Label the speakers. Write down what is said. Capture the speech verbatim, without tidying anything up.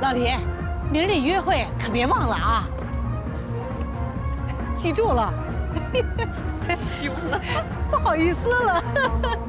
Speaker 1: 老李，明儿这约会可别忘了啊！记住了。
Speaker 2: 羞了，
Speaker 1: 不好意思了。